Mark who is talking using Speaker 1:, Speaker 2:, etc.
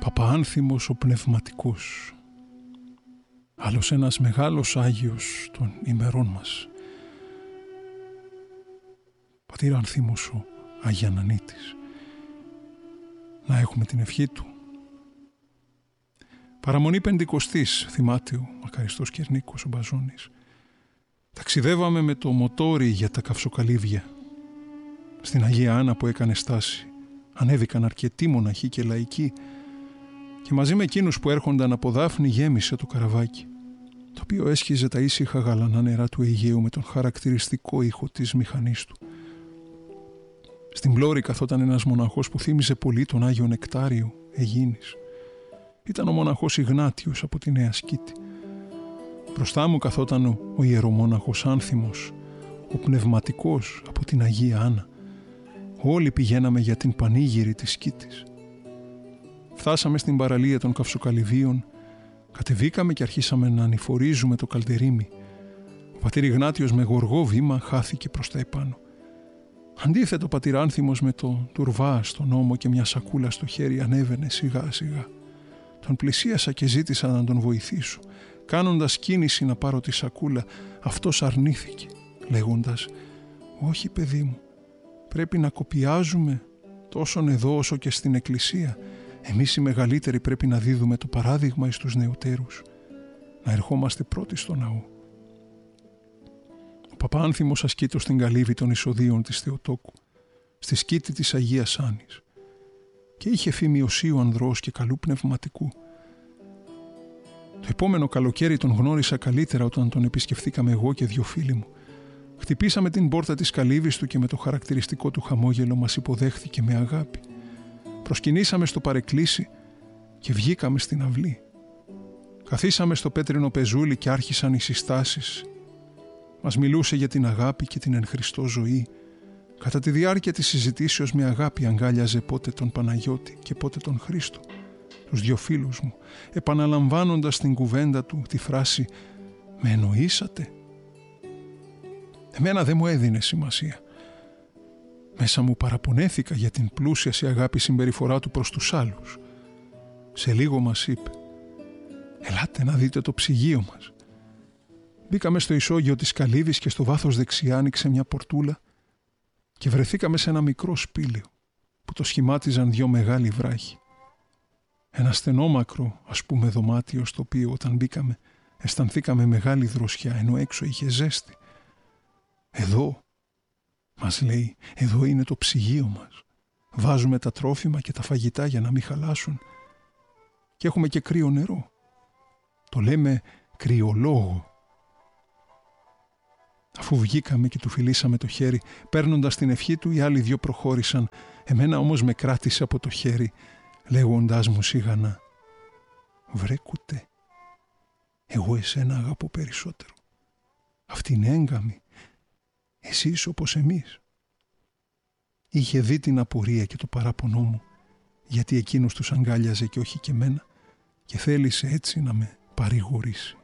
Speaker 1: Παπαάνθιμος ο πνευματικός, άλλος ένας μεγάλος Άγιος των ημερών μας, πατήρ Άνθιμος ο Αγιανανίτης, να έχουμε την ευχή του. Παραμονή Πεντηκοστής, θυμάται ο μακαριστός Κερνίκος ο Μπαζώνης. Ταξιδεύαμε με το μοτόρι για τα Καυσοκαλύβια. Στην Αγία Άννα που έκανε στάση ανέβηκαν αρκετοί μοναχοί και λαϊκοί και μαζί με εκείνους που έρχονταν από Δάφνη γέμισε το καραβάκι, το οποίο έσχιζε τα ήσυχα γαλανά νερά του Αιγαίου με τον χαρακτηριστικό ήχο της μηχανής του. Στην πλώρη καθόταν ένας μοναχός που θύμιζε πολύ τον Άγιο Νεκτάριο Αιγίνης. Ήταν ο μοναχός Ιγνάτιος από τη Νέα Σκήτη. Μπροστά μου καθόταν ο ιερομόναχος Άνθιμος, ο πνευματικός από την Αγία Άννα. Όλοι πηγαίναμε για την πανήγυρη της Σκήτης. Φτάσαμε στην παραλία των Καυσοκαλυβίων, κατεβήκαμε και αρχίσαμε να ανηφορίζουμε το καλτερίμι. Ο πατήρ Ιγνάτιος με γοργό βήμα χάθηκε προς τα επάνω. Αντίθετο, ο πατήρ Άνθιμος με το τουρβά στον ώμο και μια σακούλα στο χέρι ανέβαινε σιγά σιγά. Τον πλησίασα και ζήτησα να τον βοηθήσω. Κάνοντας κίνηση να πάρω τη σακούλα, αυτός αρνήθηκε, λέγοντας «Όχι παιδί μου, πρέπει να κοπιάζουμε τόσον εδώ όσο και στην εκκλησία. Εμείς οι μεγαλύτεροι πρέπει να δίδουμε το παράδειγμα εις τους νεωτέρους, να ερχόμαστε πρώτοι στο ναό». Ο Παπαάνθιμος ασκείτο στην καλύβη των εισοδείων της Θεοτόκου, στη σκήτη της Αγίας Άννης, και είχε φήμη οσίου ανδρός και καλού πνευματικού. Το επόμενο καλοκαίρι τον γνώρισα καλύτερα όταν τον επισκεφθήκαμε εγώ και δυο φίλοι μου. Χτυπήσαμε την πόρτα της καλύβης του και με το χαρακτηριστικό του χαμόγελο μας υποδέχθηκε με αγάπη. Προσκυνήσαμε στο παρεκκλήσι και βγήκαμε στην αυλή. Καθίσαμε στο πέτρινο πεζούλι και άρχισαν οι συστάσεις. Μας μιλούσε για την αγάπη και την εν Χριστώ ζωή. Κατά τη διάρκεια της συζητήσεως με αγάπη αγκάλιαζε πότε τον Παναγιώτη και πότε τον Χρήστο, τους δυο φίλους μου, επαναλαμβάνοντας την κουβέντα του τη φράση «Με εννοήσατε?» Εμένα δεν μου έδινε σημασία. Μέσα μου παραπονέθηκα για την πλούσια σε αγάπη συμπεριφορά του προς τους άλλους. Σε λίγο μας είπε «Ελάτε να δείτε το ψυγείο μας». Μπήκαμε στο ισόγειο της καλύβης και στο βάθος δεξιά άνοιξε μια πορτούλα και βρεθήκαμε σε ένα μικρό σπήλαιο που το σχημάτιζαν δυο μεγάλοι βράχοι. Ένα στενόμακρο, ας πούμε, δωμάτιο στο οποίο όταν μπήκαμε αισθανθήκαμε μεγάλη δροσιά ενώ έξω είχε ζέστη. «Εδώ», μας λέει, «εδώ είναι το ψυγείο μας. Βάζουμε τα τρόφιμα και τα φαγητά για να μην χαλάσουν και έχουμε και κρύο νερό. Το λέμε κρυολόγο». Αφού βγήκαμε και του φιλήσαμε το χέρι, παίρνοντας την ευχή του, οι άλλοι δυο προχώρησαν. Εμένα όμως με κράτησε από το χέρι, λέγοντάς μου σιγανά «Βρε κουτέ, εγώ εσένα αγαπώ περισσότερο. Αυτή είναι έγκαμη. Εσύ είσαι όπως εμείς». Είχε δει την απορία και το παράπονό μου, γιατί εκείνος τους αγκάλιαζε και όχι και μένα, και θέλησε έτσι να με παρηγορήσει.